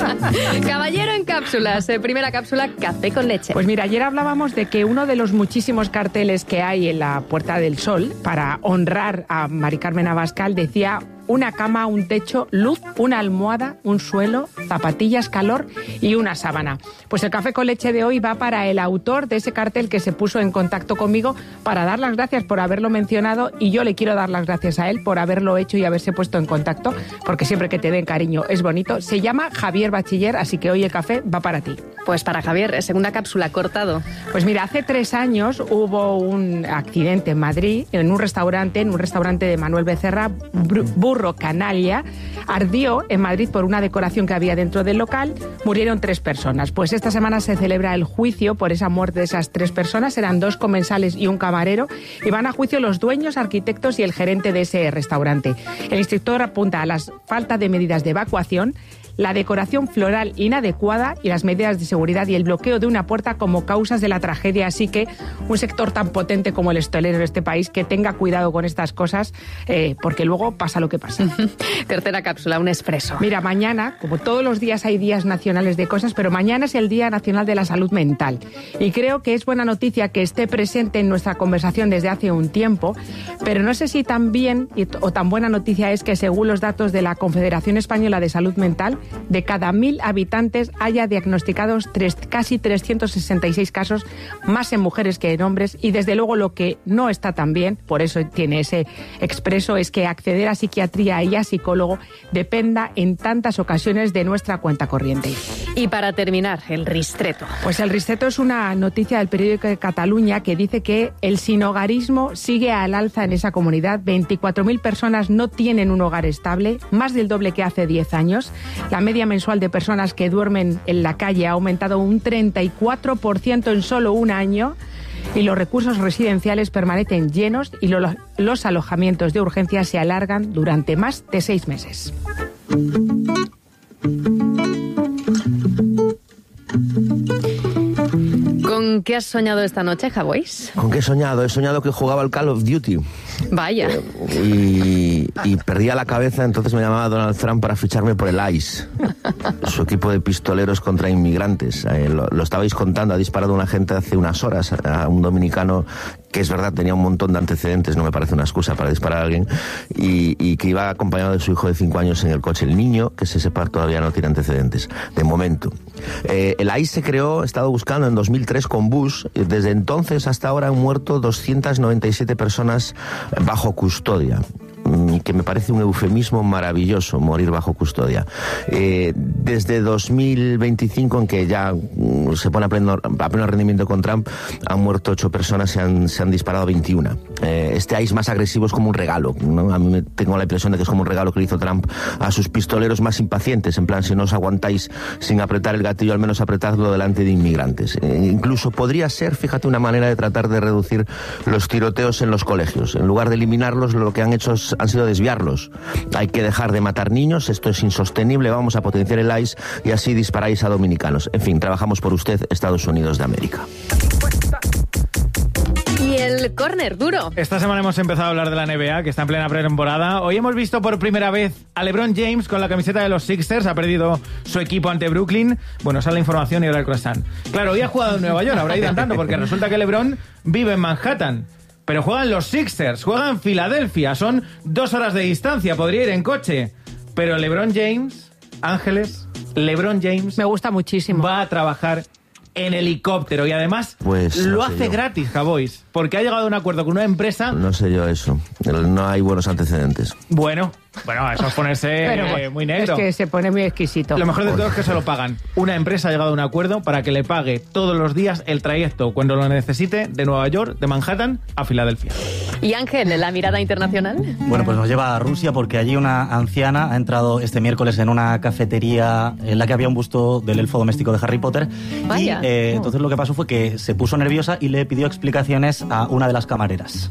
Caballero en cápsulas. Primera cápsula, café con leche. Pues mira, ayer hablábamos de que uno de los muchísimos carteles que hay en la Puerta del Sol para honrar a Mari Carmen Abascal decía: una cama, un techo, luz, una almohada, un suelo, zapatillas, calor y una sábana. Pues el café con leche de hoy va para el autor de ese cartel que se puso en contacto conmigo para dar las gracias por haberlo mencionado, y yo le quiero dar las gracias a él por haberlo hecho y haberse puesto en contacto, porque siempre que te den cariño es bonito. Se llama Javier Bachiller, así que hoy el café va para ti. Pues para Javier, segunda cápsula, cortado. Pues mira, hace 3 años hubo un accidente en Madrid, en un restaurante de Manuel Becerra, Burro Canalla. Ardió en Madrid por una decoración que había dentro del local. Murieron 3 personas. Pues esta semana se celebra el juicio por esa muerte de esas 3 personas. Eran 2 comensales y un camarero. Y van a juicio los dueños, arquitectos y el gerente de ese restaurante. El instructor apunta a la falta de medidas de evacuación, la decoración floral inadecuada y las medidas de seguridad y el bloqueo de una puerta como causas de la tragedia. Así que un sector tan potente como el hostelero de este país, que tenga cuidado con estas cosas, porque luego pasa lo que pasa. Tercera cápsula, un expreso. Mira, mañana, como todos los días hay días nacionales de cosas, pero mañana es el Día Nacional de la Salud Mental. Y creo que es buena noticia que esté presente en nuestra conversación desde hace un tiempo, pero no sé si tan bien o tan buena noticia es que, según los datos de la Confederación Española de Salud Mental, de cada 1.000 habitantes haya diagnosticados casi 366 casos, más en mujeres que en hombres. Y desde luego lo que no está tan bien, por eso tiene ese expreso, es que acceder a psiquiatría y a psicólogo dependa en tantas ocasiones de nuestra cuenta corriente. Y para terminar, el ristreto. Pues el ristreto es una noticia del periódico de Cataluña que dice que el sinhogarismo sigue al alza en esa comunidad. 24.000 personas no tienen un hogar estable, más del doble que hace 10 años. La media mensual de personas que duermen en la calle ha aumentado un 34% en solo un año. Y los recursos residenciales permanecen llenos y los alojamientos de urgencia se alargan durante más de 6 meses. ¿Con qué has soñado esta noche, Javois? ¿Con qué he soñado? He soñado que jugaba al Call of Duty. Vaya. Y perdía la cabeza, entonces me llamaba Donald Trump para ficharme por el ICE, su equipo de pistoleros contra inmigrantes. Lo estabais contando, ha disparado un agente hace unas horas a un dominicano que es verdad, tenía un montón de antecedentes, no me parece una excusa para disparar a alguien, y que iba acompañado de su hijo de 5 años en el coche. El niño, que se sepa, todavía no tiene antecedentes, de momento. El ICE se creó, he estado buscando, en 2003 con Bush. Desde entonces hasta ahora han muerto 297 personas bajo custodia, que me parece un eufemismo maravilloso, morir bajo custodia. Desde 2025, en que ya se pone a pleno rendimiento con Trump, han muerto 8 personas, se han disparado 21. Este ICE más agresivo es como un regalo, ¿no? A mí tengo la impresión de que es como un regalo que le hizo Trump a sus pistoleros más impacientes, en plan, si no os aguantáis sin apretar el gatillo, al menos apretadlo delante de inmigrantes. Incluso podría ser, fíjate, una manera de tratar de reducir los tiroteos en los colegios. En lugar de eliminarlos, lo que han hecho han sido desviarlos. Hay que dejar de matar niños, esto es insostenible, vamos a potenciar el ICE y así disparáis a dominicanos. En fin, trabajamos por usted, Estados Unidos de América. Y el córner duro. Esta semana hemos empezado a hablar de la NBA, que está en plena pretemporada. Hoy hemos visto por primera vez a LeBron James con la camiseta de los Sixers. Ha perdido su equipo ante Brooklyn. Bueno, esa es la información y ahora el croissant. Claro, hoy ha jugado en Nueva York, habrá ido andando, porque resulta que LeBron vive en Manhattan. Pero juegan los Sixers, juegan en Filadelfia. Son 2 horas de distancia, podría ir en coche. Pero LeBron James, Ángeles, LeBron James... Me gusta muchísimo. Va a trabajar en helicóptero y además lo hace gratis, Javois, porque ha llegado a un acuerdo con una empresa... No sé yo eso, no hay buenos antecedentes. Bueno, eso es ponerse muy negro. Es que se pone muy exquisito. Lo mejor de todo es que se lo pagan. Una empresa ha llegado a un acuerdo para que le pague todos los días el trayecto, cuando lo necesite, de Nueva York, de Manhattan, a Filadelfia. ¿Y Ángel, la mirada internacional? Bueno, pues nos lleva a Rusia, porque allí una anciana ha entrado este miércoles en una cafetería en la que había un busto del elfo doméstico de Harry Potter. Vaya. Y entonces lo que pasó fue que se puso nerviosa y le pidió explicaciones a una de las camareras.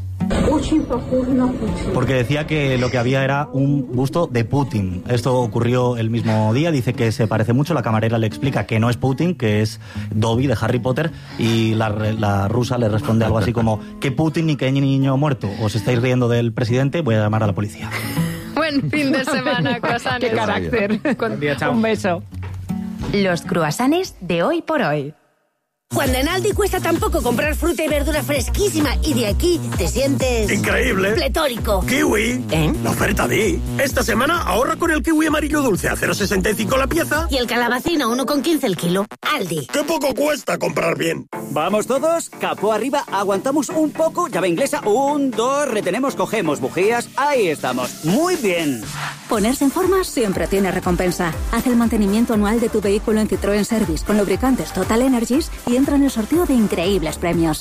Porque decía que lo que había era un busto de Putin. Esto ocurrió el mismo día, dice que se parece mucho. La camarera le explica que no es Putin, que es Dobby de Harry Potter, y la rusa le responde algo así como: ¿qué Putin ni qué niño muerto? ¿Os estáis riendo del presidente? Voy a llamar a la policía. Buen fin de semana, croissants. Qué carácter. Un beso. Los croissants de hoy por hoy. Cuando en Aldi cuesta tan poco comprar fruta y verdura fresquísima y de aquí te sientes... ¡increíble! ¡Pletórico! ¡Kiwi! La oferta Di. Esta semana ahorra con el kiwi amarillo dulce a 0,65 la pieza. Y el calabacín a 1,15 el kilo. Aldi. ¡Qué poco cuesta comprar bien! ¿Vamos todos? Capó arriba, aguantamos un poco, llave inglesa, 1, 2, retenemos, cogemos bujías, ahí estamos. ¡Muy bien! Ponerse en forma siempre tiene recompensa. Haz el mantenimiento anual de tu vehículo en Citroën Service con lubricantes Total Energies y entra en el sorteo de increíbles premios.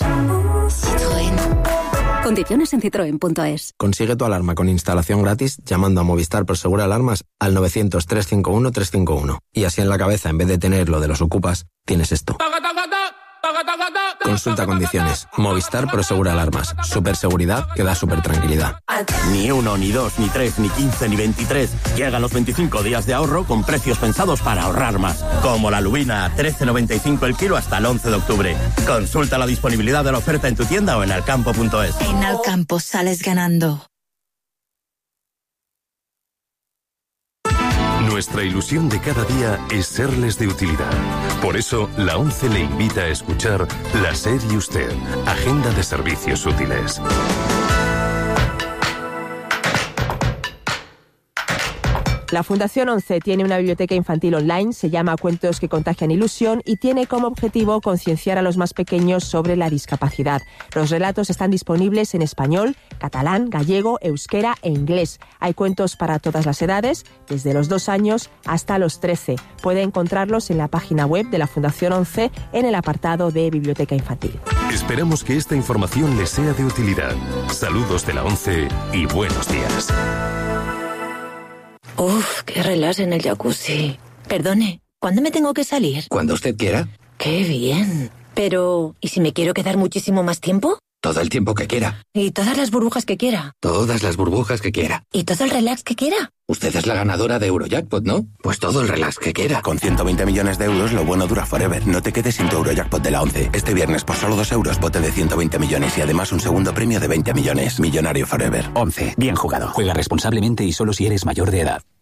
Citroën. Condiciones en citroen.es. Consigue tu alarma con instalación gratis llamando a Movistar Prosegur Alarmas al 900-351-351. Y así en la cabeza, en vez de tener lo de los ocupas, tienes esto. Consulta condiciones. Movistar Prosegur Alarmas. Superseguridad que da super tranquilidad. Ni 1, ni 2, ni 3, ni 15, ni 23. Llegan los 25 días de ahorro con precios pensados para ahorrar más. Como la lubina a 13,95 el kilo hasta el 11 de octubre. Consulta la disponibilidad de la oferta en tu tienda o en alcampo.es. En Alcampo sales ganando. Nuestra ilusión de cada día es serles de utilidad. Por eso, la ONCE le invita a escuchar La SER y Usted, Agenda de Servicios Útiles. La Fundación 11 tiene una biblioteca infantil online, se llama Cuentos que contagian ilusión y tiene como objetivo concienciar a los más pequeños sobre la discapacidad. Los relatos están disponibles en español, catalán, gallego, euskera e inglés. Hay cuentos para todas las edades, desde los 2 años hasta los 13. Puede encontrarlos en la página web de la Fundación 11 en el apartado de Biblioteca Infantil. Esperamos que esta información les sea de utilidad. Saludos de la 11 y buenos días. Uf, qué relax en el jacuzzi. Perdone, ¿cuándo me tengo que salir? Cuando usted quiera. ¡Qué bien! Pero, ¿y si me quiero quedar muchísimo más tiempo? Todo el tiempo que quiera. ¿Y todas las burbujas que quiera? Todas las burbujas que quiera. ¿Y todo el relax que quiera? Usted es la ganadora de Eurojackpot, ¿no? Pues todo el relax que quiera. Con 120 millones de euros, lo bueno dura forever. No te quedes sin tu Eurojackpot de la 11. Este viernes, por solo 2 euros, bote de 120 millones y además un segundo premio de 20 millones. Millonario forever. 11. Bien jugado. Juega responsablemente y solo si eres mayor de edad.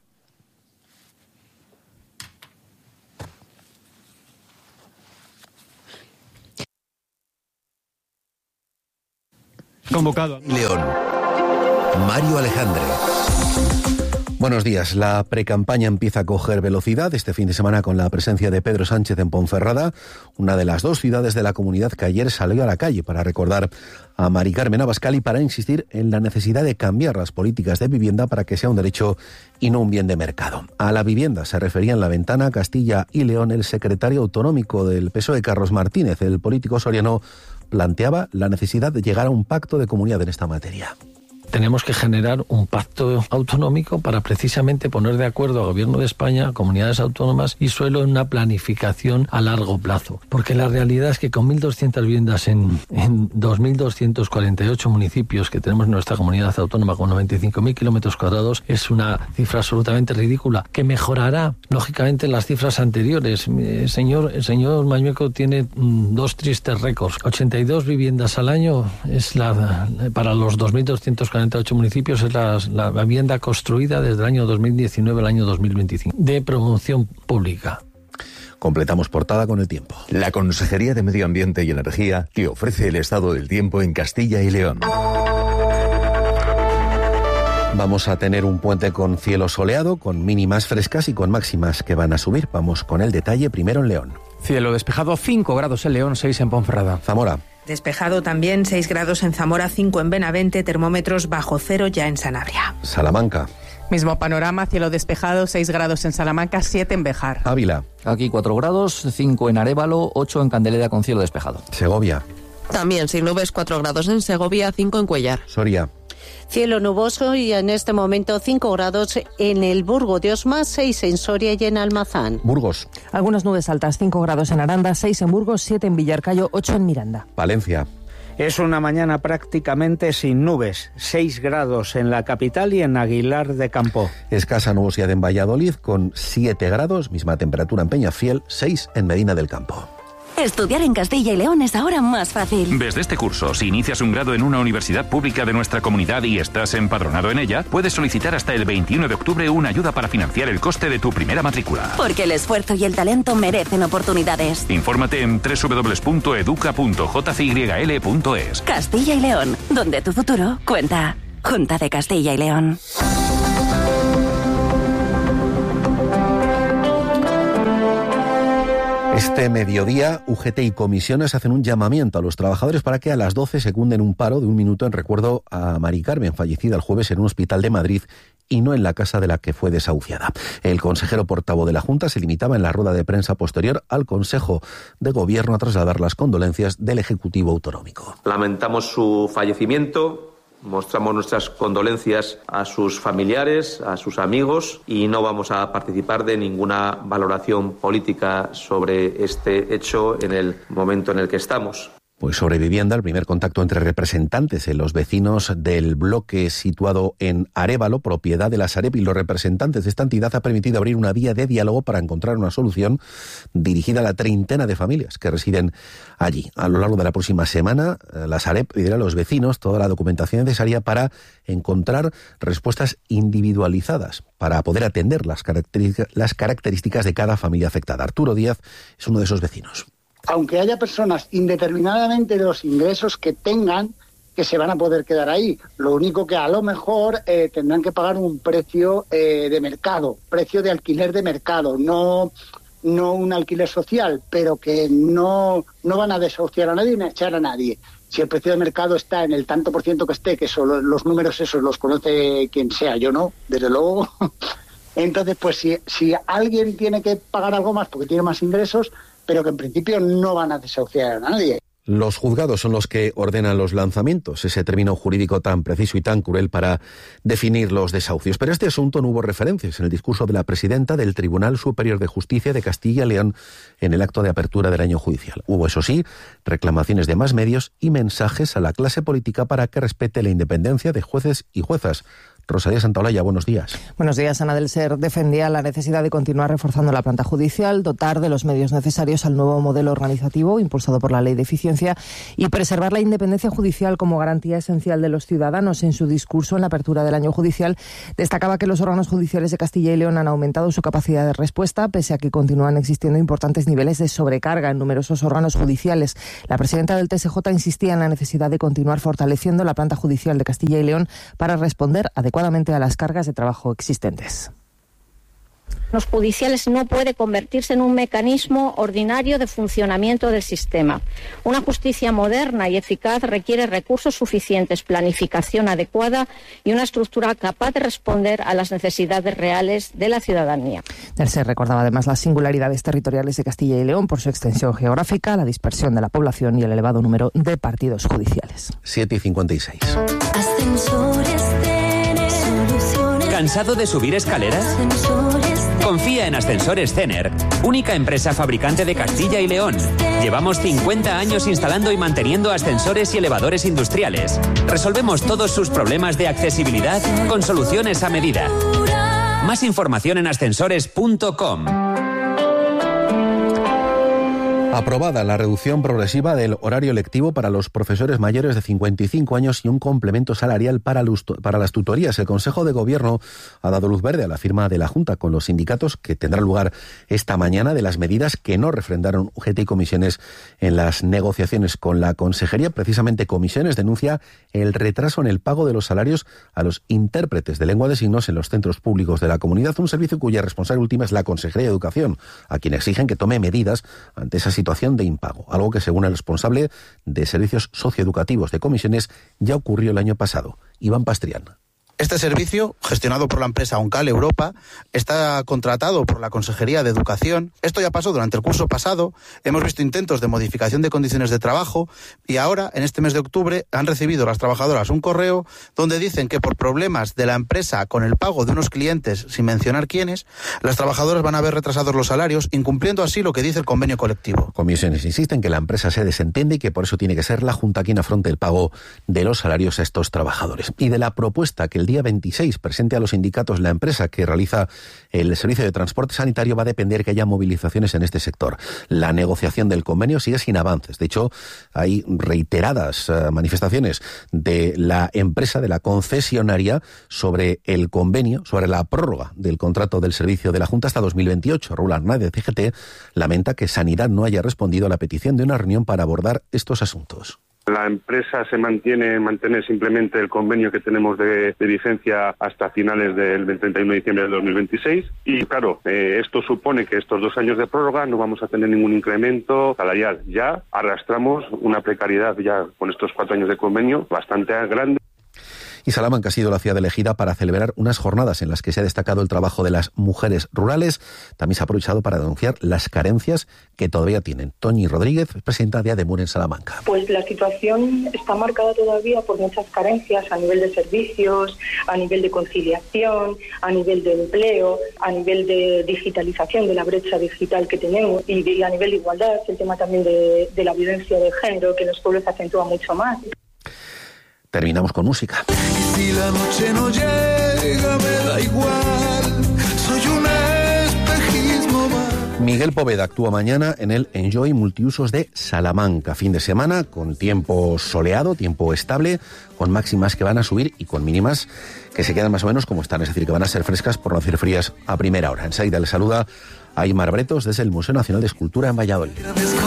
Convocado. León. Mario Alejandre. Buenos días. La precampaña empieza a coger velocidad este fin de semana con la presencia de Pedro Sánchez en Ponferrada, una de las 2 ciudades de la comunidad que ayer salió a la calle para recordar a Mari Carmen Abascal y para insistir en la necesidad de cambiar las políticas de vivienda para que sea un derecho y no un bien de mercado. A la vivienda se refería en La Ventana, Castilla y León, el secretario autonómico del PSOE, Carlos Martínez. El político soriano planteaba la necesidad de llegar a un pacto de comunidad en esta materia. Tenemos que generar un pacto autonómico para precisamente poner de acuerdo al Gobierno de España, comunidades autónomas y suelo en una planificación a largo plazo. Porque la realidad es que con 1.200 viviendas en 2.248 municipios que tenemos en nuestra comunidad autónoma con 95.000 kilómetros cuadrados es una cifra absolutamente ridícula que mejorará, lógicamente, las cifras anteriores. El señor Mañueco tiene 2 tristes récords. 82 viviendas al año es para los 2.248 municipios es la vivienda construida desde el año 2019 al año 2025 de promoción pública. Completamos portada con el tiempo. La Consejería de Medio Ambiente y Energía te ofrece el estado del tiempo en Castilla y León. Vamos a tener un puente con cielo soleado, con mínimas frescas y con máximas que van a subir. Vamos con el detalle primero en León. Cielo despejado, 5 grados en León, 6 en Ponferrada. Zamora. Despejado también, 6 grados en Zamora, 5 en Benavente, termómetros bajo cero ya en Sanabria. Salamanca. Mismo panorama, cielo despejado, 6 grados en Salamanca, 7 en Béjar. Ávila. Aquí 4 grados, 5 en Arévalo, 8 en Candelera con cielo despejado. Segovia. También sin nubes, 4 grados en Segovia, 5 en Cuellar. Soria. Cielo nuboso y en este momento 5 grados en el Burgo de Osma, 6 en Soria y en Almazán. Burgos. Algunas nubes altas, 5 grados en Aranda, 6 en Burgos, 7 en Villarcayo, 8 en Miranda. Valencia. Es una mañana prácticamente sin nubes, 6 grados en la capital y en Aguilar de Campo. Escasa nubosidad en Valladolid con 7 grados, misma temperatura en Peñafiel, 6 en Medina del Campo. Estudiar en Castilla y León es ahora más fácil. Desde este curso, si inicias un grado en una universidad pública de nuestra comunidad y estás empadronado en ella, puedes solicitar hasta el 21 de octubre una ayuda para financiar el coste de tu primera matrícula. Porque el esfuerzo y el talento merecen oportunidades. Infórmate en www.educa.jcyl.es. Castilla y León, donde tu futuro cuenta. Junta de Castilla y León. Este mediodía, UGT y comisiones hacen un llamamiento a los trabajadores para que a las 12 secunden un paro de 1 minuto en recuerdo a Mari Carmen, fallecida el jueves en un hospital de Madrid y no en la casa de la que fue desahuciada. El consejero portavoz de la Junta se limitaba en la rueda de prensa posterior al Consejo de Gobierno a trasladar las condolencias del Ejecutivo Autonómico. Lamentamos su fallecimiento. Mostramos nuestras condolencias a sus familiares, a sus amigos y no vamos a participar de ninguna valoración política sobre este hecho en el momento en el que estamos. Pues sobre vivienda, el primer contacto entre representantes de los vecinos del bloque situado en Arévalo, propiedad de la Sareb, y los representantes de esta entidad ha permitido abrir una vía de diálogo para encontrar una solución dirigida a la treintena de familias que residen allí. A lo largo de la próxima semana, la Sareb pedirá a los vecinos toda la documentación necesaria para encontrar respuestas individualizadas para poder atender las características de cada familia afectada. Arturo Díaz es uno de esos vecinos. Aunque haya personas, indeterminadamente de los ingresos que tengan, que se van a poder quedar ahí. Lo único que a lo mejor tendrán que pagar un precio de mercado, precio de alquiler de mercado, no un alquiler social, pero que no van a desahuciar a nadie ni a echar a nadie. Si el precio de mercado está en el tanto por ciento que esté, que son los números esos los conoce quien sea, yo no, desde luego. Entonces, pues si alguien tiene que pagar algo más porque tiene más ingresos, pero que en principio no van a desahuciar a nadie. Los juzgados son los que ordenan los lanzamientos, ese término jurídico tan preciso y tan cruel para definir los desahucios. Pero a este asunto no hubo referencias en el discurso de la presidenta del Tribunal Superior de Justicia de Castilla y León en el acto de apertura del año judicial. Hubo, eso sí, reclamaciones de más medios y mensajes a la clase política para que respete la independencia de jueces y juezas. Rosalía Santaolalla, buenos días. Buenos días. Ana del Ser defendía la necesidad de continuar reforzando la planta judicial, dotar de los medios necesarios al nuevo modelo organizativo impulsado por la Ley de Eficiencia y preservar la independencia judicial como garantía esencial de los ciudadanos. En su discurso en la apertura del año judicial destacaba que los órganos judiciales de Castilla y León han aumentado su capacidad de respuesta, pese a que continúan existiendo importantes niveles de sobrecarga en numerosos órganos judiciales. La presidenta del TSJ insistía en la necesidad de continuar fortaleciendo la planta judicial de Castilla y León para responder adecuadamente a las cargas de trabajo existentes. Los judiciales no puede convertirse en un mecanismo ordinario de funcionamiento del sistema. Una justicia moderna y eficaz requiere recursos suficientes, planificación adecuada y una estructura capaz de responder a las necesidades reales de la ciudadanía. Se recordaba además las singularidades territoriales de Castilla y León por su extensión geográfica, la dispersión de la población y el elevado número de partidos judiciales. 7:56. ¿Cansado de subir escaleras? Confía en Ascensores Cener, única empresa fabricante de Castilla y León. Llevamos 50 años instalando y manteniendo ascensores y elevadores industriales. Resolvemos todos sus problemas de accesibilidad con soluciones a medida. Más información en ascensores.com. Aprobada la reducción progresiva del horario lectivo para los profesores mayores de 55 años y un complemento salarial para las tutorías. El Consejo de Gobierno ha dado luz verde a la firma de la Junta con los sindicatos que tendrá lugar esta mañana de las medidas que no refrendaron UGT y Comisiones en las negociaciones con la Consejería. Precisamente Comisiones denuncia el retraso en el pago de los salarios a los intérpretes de lengua de signos en los centros públicos de la comunidad, un servicio cuya responsable última es la Consejería de Educación, a quien exigen que tome medidas ante esa situación de impago, algo que según el responsable de servicios socioeducativos de Comisiones ya ocurrió el año pasado. Iván Pastrián. Este servicio, gestionado por la empresa Oncal Europa, está contratado por la Consejería de Educación. Esto ya pasó durante el curso pasado. Hemos visto intentos de modificación de condiciones de trabajo y ahora, en este mes de octubre, han recibido las trabajadoras un correo donde dicen que por problemas de la empresa con el pago de unos clientes, sin mencionar quiénes, las trabajadoras van a ver retrasados los salarios, incumpliendo así lo que dice el convenio colectivo. Comisiones insisten que la empresa se desentiende y que por eso tiene que ser la Junta quien afronte el pago de los salarios a estos trabajadores. Y de la propuesta que el día 26 presente a los sindicatos la empresa que realiza el servicio de transporte sanitario va a depender que haya movilizaciones en este sector. La negociación del convenio sigue sin avances. De hecho, hay reiteradas manifestaciones de la empresa, de la concesionaria, sobre el convenio, sobre la prórroga del contrato del servicio de la Junta hasta 2028. Raúl Arnaiz, de CGT, lamenta que Sanidad no haya respondido a la petición de una reunión para abordar estos asuntos. La empresa mantiene simplemente el convenio que tenemos de vigencia hasta finales del 31 de diciembre del 2026 y claro, esto supone que estos 2 años de prórroga no vamos a tener ningún incremento salarial. Ya arrastramos una precariedad ya con estos 4 años de convenio bastante grande. Y Salamanca ha sido la ciudad elegida para celebrar unas jornadas en las que se ha destacado el trabajo de las mujeres rurales. También se ha aprovechado para denunciar las carencias que todavía tienen. Toñi Rodríguez, presidenta de ADEMUR en Salamanca. Pues la situación está marcada todavía por muchas carencias a nivel de servicios, a nivel de conciliación, a nivel de empleo, a nivel de digitalización, de la brecha digital que tenemos y a nivel de igualdad, el tema también de la violencia de género, que en los pueblos se acentúa mucho más. Terminamos con música. Si la noche no llega, me da igual, soy un espejismo más. Miguel Poveda actúa mañana en el Enjoy Multiusos de Salamanca. Fin de semana con tiempo soleado, tiempo estable, con máximas que van a subir y con mínimas que se quedan más o menos como están. Es decir, que van a ser frescas por no decir frías a primera hora. Enseguida le saluda a Aymar Bretos desde el Museo Nacional de Escultura en Valladolid.